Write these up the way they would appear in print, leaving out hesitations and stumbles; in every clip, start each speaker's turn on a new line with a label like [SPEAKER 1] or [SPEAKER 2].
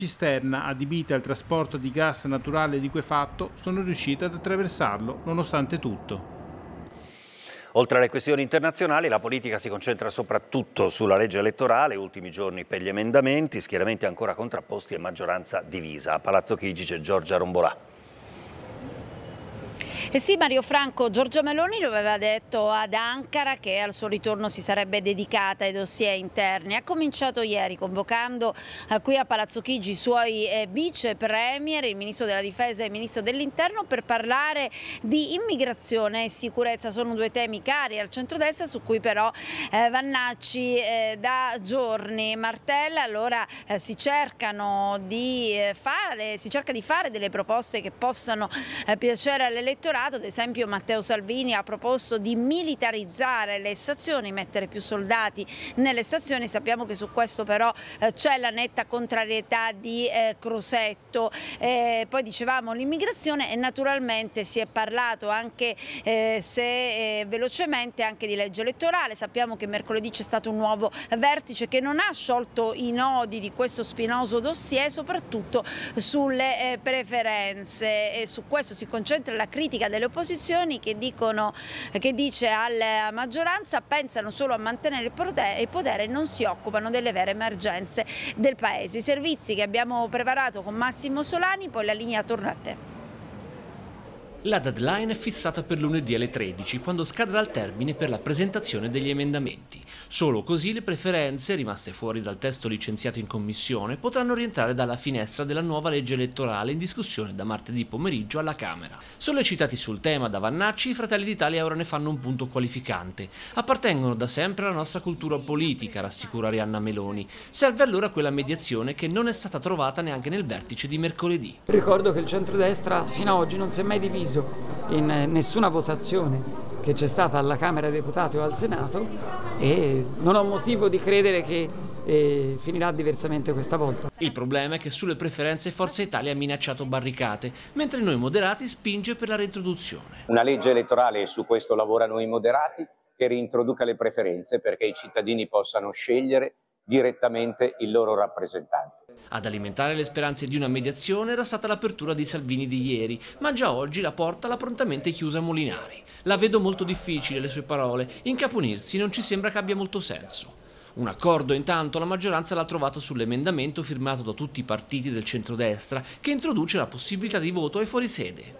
[SPEAKER 1] cisterna adibite al trasporto di gas naturale liquefatto sono riuscite ad attraversarlo nonostante tutto.
[SPEAKER 2] Oltre alle questioni internazionali, la politica si concentra soprattutto sulla legge elettorale, ultimi giorni per gli emendamenti, schieramenti ancora contrapposti e maggioranza divisa. A Palazzo Chigi c'è Giorgia Rombolà.
[SPEAKER 3] Eh sì, Mario Franco, Giorgia Meloni lo aveva detto ad Ankara che al suo ritorno si sarebbe dedicata ai dossier interni. Ha cominciato ieri convocando qui a Palazzo Chigi i suoi vice premier, il ministro della difesa e il ministro dell'interno, per parlare di immigrazione e sicurezza. Sono due temi cari al centrodestra su cui però Vannacci da giorni martella. Allora si cerca di fare delle proposte che possano piacere all'elettorato. Ad esempio Matteo Salvini ha proposto di militarizzare le stazioni, mettere più soldati nelle stazioni. Sappiamo che su questo però c'è la netta contrarietà di Crosetto. Poi dicevamo l'immigrazione e naturalmente si è parlato anche se velocemente anche di legge elettorale. Sappiamo che mercoledì c'è stato un nuovo vertice che non ha sciolto i nodi di questo spinoso dossier, soprattutto sulle preferenze, e su questo si concentra la critica delle opposizioni che dice alla maggioranza pensano solo a mantenere il potere e non si occupano delle vere emergenze del paese. I servizi che abbiamo preparato con Massimo Solani, poi la linea torna a te.
[SPEAKER 4] La deadline è fissata per lunedì alle 13, quando scadrà il termine per la presentazione degli emendamenti. Solo così le preferenze, rimaste fuori dal testo licenziato in commissione, potranno rientrare dalla finestra della nuova legge elettorale in discussione da martedì pomeriggio alla Camera. Sollecitati sul tema da Vannacci, i Fratelli d'Italia ora ne fanno un punto qualificante. Appartengono da sempre alla nostra cultura politica, rassicura Arianna Meloni. Serve allora quella mediazione che non è stata trovata neanche nel vertice di mercoledì.
[SPEAKER 5] Ricordo che il centrodestra fino ad oggi non si è mai diviso in nessuna votazione che c'è stata alla Camera dei Deputati o al Senato, e non ho motivo di credere che finirà diversamente questa volta.
[SPEAKER 4] Il problema è che sulle preferenze Forza Italia ha minacciato barricate, mentre Noi Moderati spinge per la reintroduzione.
[SPEAKER 6] Una legge elettorale, e su questo lavorano i moderati, che reintroduca le preferenze perché i cittadini possano scegliere direttamente il loro rappresentante.
[SPEAKER 4] Ad alimentare le speranze di una mediazione era stata l'apertura di Salvini di ieri, ma già oggi la porta l'ha prontamente chiusa Molinari. La vedo molto difficile, le sue parole. Incaponirsi non ci sembra che abbia molto senso. Un accordo intanto la maggioranza l'ha trovato sull'emendamento firmato da tutti i partiti del centrodestra che introduce la possibilità di voto ai fuorisede.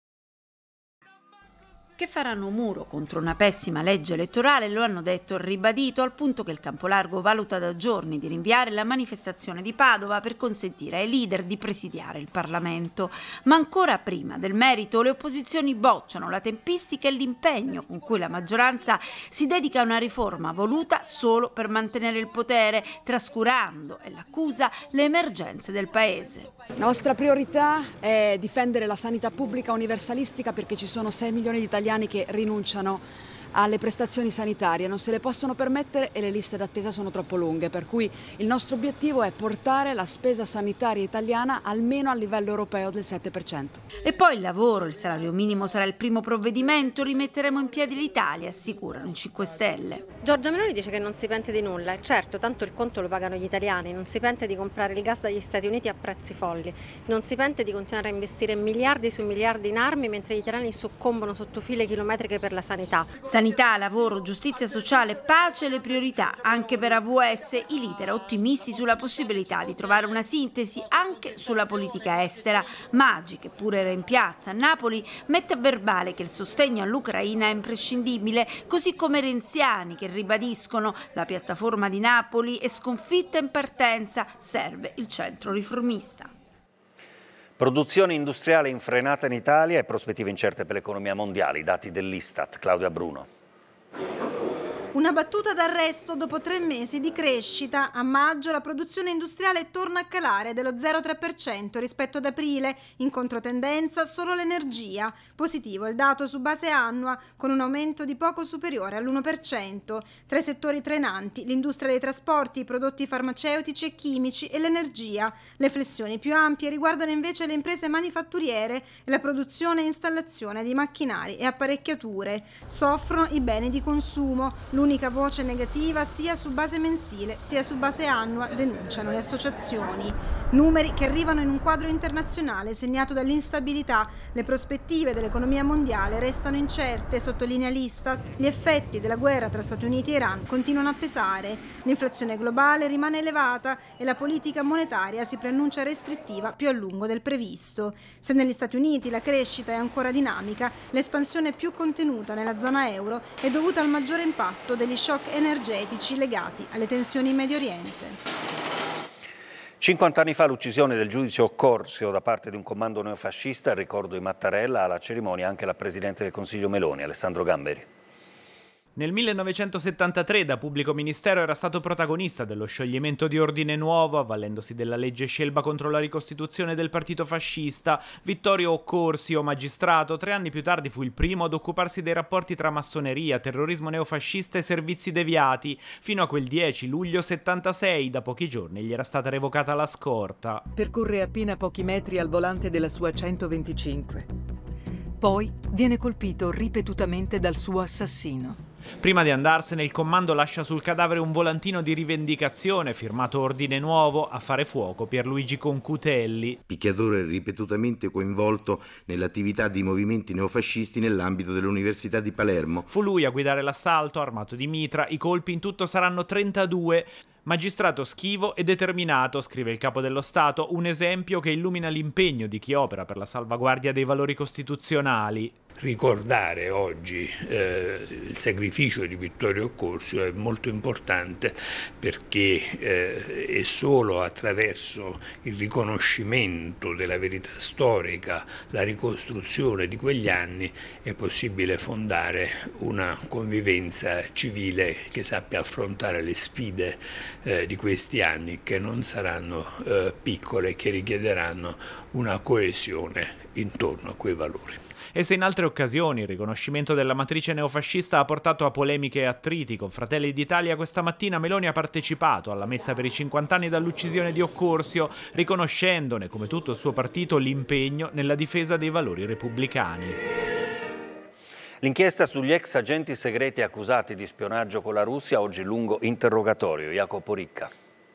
[SPEAKER 3] Che faranno muro contro una pessima legge elettorale lo hanno detto e ribadito, al punto che il Campolargo valuta da giorni di rinviare la manifestazione di Padova per consentire ai leader di presidiare il Parlamento. Ma ancora prima del merito le opposizioni bocciano la tempistica e l'impegno con cui la maggioranza si dedica a una riforma voluta solo per mantenere il potere, trascurando, è l'accusa, le emergenze del Paese.
[SPEAKER 7] La nostra priorità è difendere la sanità pubblica universalistica, perché ci sono 6 milioni di italiani che rinunciano alle prestazioni sanitarie, non se le possono permettere e le liste d'attesa sono troppo lunghe, per cui il nostro obiettivo è portare la spesa sanitaria italiana almeno al livello europeo del 7%.
[SPEAKER 3] E poi il lavoro, il salario minimo sarà il primo provvedimento, rimetteremo in piedi l'Italia, assicurano i 5 Stelle.
[SPEAKER 8] Giorgia Meloni dice che non si pente di nulla, e certo, tanto il conto lo pagano gli italiani, non si pente di comprare il gas dagli Stati Uniti a prezzi folli, non si pente di continuare a investire miliardi su miliardi in armi mentre gli italiani soccombono sotto file chilometriche per la sanità.
[SPEAKER 3] Sanità, lavoro, giustizia sociale, pace, le priorità. Anche per AVS i leader ottimisti sulla possibilità di trovare una sintesi anche sulla politica estera. Maggi, che pure era in piazza a Napoli, mette a verbale che il sostegno all'Ucraina è imprescindibile, così come Renziani che ribadiscono la piattaforma di Napoli è sconfitta in partenza, serve il centro riformista.
[SPEAKER 2] Produzione industriale in frenata in Italia e prospettive incerte per l'economia mondiale. I dati dell'Istat. Claudia Bruno.
[SPEAKER 9] Una battuta d'arresto dopo 3 mesi di crescita. A maggio la produzione industriale torna a calare dello 0,3% rispetto ad aprile. In controtendenza solo l'energia. Positivo il dato su base annua, con un aumento di poco superiore all'1%. Tra i settori trainanti l'industria dei trasporti, i prodotti farmaceutici e chimici e l'energia. Le flessioni più ampie riguardano invece le imprese manifatturiere e la produzione e installazione di macchinari e apparecchiature. Soffrono i beni di consumo. L'unica voce negativa sia su base mensile sia su base annua, denunciano le associazioni. Numeri che arrivano in un quadro internazionale segnato dall'instabilità. Le prospettive dell'economia mondiale restano incerte, sottolinea l'Istat. Gli effetti della guerra tra Stati Uniti e Iran continuano a pesare. L'inflazione globale rimane elevata e la politica monetaria si preannuncia restrittiva più a lungo del previsto. Se negli Stati Uniti la crescita è ancora dinamica, l'espansione più contenuta nella zona euro è dovuta al maggiore impatto degli shock energetici legati alle tensioni in Medio Oriente.
[SPEAKER 2] 50 anni fa l'uccisione del giudice Occorsio da parte di un comando neofascista, il ricordo di Mattarella, alla cerimonia anche la Presidente del Consiglio Meloni, Alessandro Gamberi.
[SPEAKER 1] Nel 1973 da pubblico ministero era stato protagonista dello scioglimento di Ordine Nuovo, avvalendosi della legge Scelba contro la ricostituzione del partito fascista. Vittorio Occorsio, magistrato, 3 anni più tardi fu il primo ad occuparsi dei rapporti tra massoneria, terrorismo neofascista e servizi deviati, fino a quel 10 luglio 76, da pochi giorni gli era stata revocata la scorta.
[SPEAKER 10] Percorre appena pochi metri al volante della sua 125. Poi viene colpito ripetutamente dal suo assassino.
[SPEAKER 1] Prima di andarsene, il comando lascia sul cadavere un volantino di rivendicazione firmato Ordine Nuovo, a fare fuoco Pierluigi Concutelli.
[SPEAKER 11] Picchiatore ripetutamente coinvolto nell'attività di movimenti neofascisti nell'ambito dell'Università di Palermo.
[SPEAKER 1] Fu lui a guidare l'assalto, armato di mitra. I colpi in tutto saranno 32. Magistrato schivo e determinato, scrive il Capo dello Stato, un esempio che illumina l'impegno di chi opera per la salvaguardia dei valori costituzionali.
[SPEAKER 12] Ricordare oggi il sacrificio di Vittorio Occorsio è molto importante perché è solo attraverso il riconoscimento della verità storica, la ricostruzione di quegli anni è possibile fondare una convivenza civile che sappia affrontare le sfide di questi anni, che non saranno piccole, che richiederanno una coesione intorno a quei valori.
[SPEAKER 1] E se in altre occasioni il riconoscimento della matrice neofascista ha portato a polemiche e attriti con Fratelli d'Italia, questa mattina Meloni ha partecipato alla messa per i 50 anni dall'uccisione di Occorsio, riconoscendone, come tutto il suo partito, l'impegno nella difesa dei valori repubblicani.
[SPEAKER 2] L'inchiesta sugli ex agenti segreti accusati di spionaggio con la Russia, oggi lungo interrogatorio. Jacopo Ricca.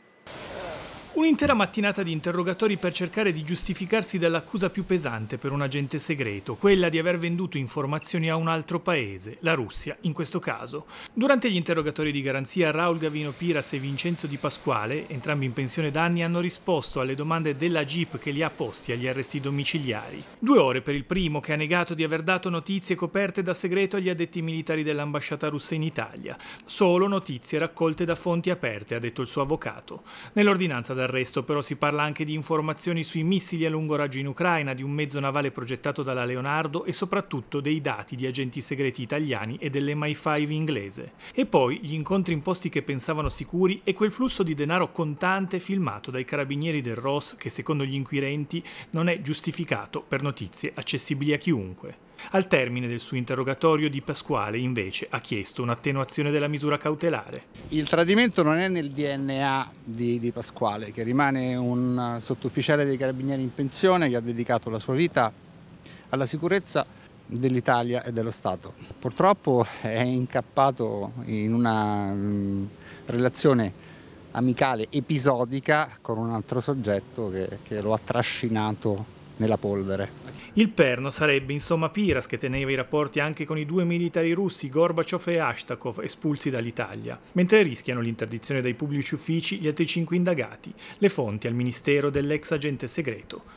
[SPEAKER 13] Un'intera mattinata di interrogatori per cercare di giustificarsi dall'accusa più pesante per un agente segreto, quella di aver venduto informazioni a un altro paese, la Russia in questo caso. Durante gli interrogatori di garanzia, Raul Gavino Piras e Vincenzo Di Pasquale, entrambi in pensione da anni, hanno risposto alle domande della GIP che li ha posti agli arresti domiciliari. 2 ore per il primo, che ha negato di aver dato notizie coperte da segreto agli addetti militari dell'ambasciata russa in Italia. Solo notizie raccolte da fonti aperte, ha detto il suo avvocato. Nell'ordinanza d'arresto però si parla anche di informazioni sui missili a lungo raggio in Ucraina, di un mezzo navale progettato dalla Leonardo e soprattutto dei dati di agenti segreti italiani e dell'MI5 inglese. E poi gli incontri imposti che pensavano sicuri e quel flusso di denaro contante filmato dai carabinieri del ROS che secondo gli inquirenti non è giustificato per notizie accessibili a chiunque. Al termine del suo interrogatorio, Di Pasquale invece ha chiesto un'attenuazione della misura cautelare.
[SPEAKER 14] Il tradimento non è nel DNA di Pasquale, che rimane un sottufficiale dei carabinieri in pensione che ha dedicato la sua vita alla sicurezza dell'Italia e dello Stato. Purtroppo è incappato in una relazione amicale episodica con un altro soggetto che lo ha trascinato nella polvere.
[SPEAKER 13] Il perno sarebbe insomma Piras, che teneva i rapporti anche con i 2 militari russi Gorbaciov e Ashtakov, espulsi dall'Italia, mentre rischiano l'interdizione dai pubblici uffici gli altri 5 indagati, le fonti al ministero dell'ex agente segreto.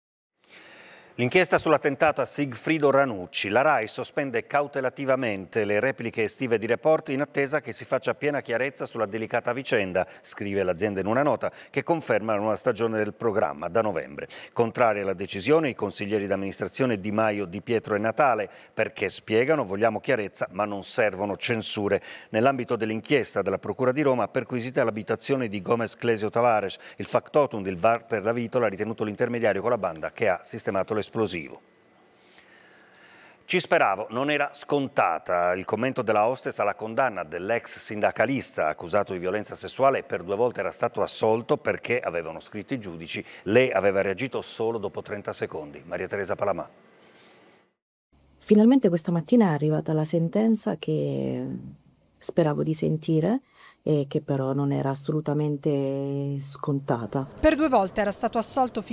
[SPEAKER 2] L'inchiesta sull'attentato a Sigfrido Ranucci. La RAI sospende cautelativamente le repliche estive di Report in attesa che si faccia piena chiarezza sulla delicata vicenda, scrive l'azienda in una nota, che conferma la nuova stagione del programma da novembre. Contrari alla decisione i consiglieri d'amministrazione Di Maio, Di Pietro e Natale, perché spiegano: vogliamo chiarezza ma non servono censure. Nell'ambito dell'inchiesta della Procura di Roma, perquisita l'abitazione di Gomez Clesio Tavares, il factotum del Walter Lavitola ha ritenuto l'intermediario con la banda che ha sistemato l'esplosivo. Ci speravo, non era scontata. Il commento della hostess alla condanna dell'ex sindacalista accusato di violenza sessuale per 2 volte era stato assolto perché, avevano scritto i giudici, lei aveva reagito solo dopo 30 secondi. Maria Teresa Palamà.
[SPEAKER 15] Finalmente questa mattina è arrivata la sentenza che speravo di sentire, e che però non era assolutamente scontata.
[SPEAKER 9] Per 2 volte era stato assolto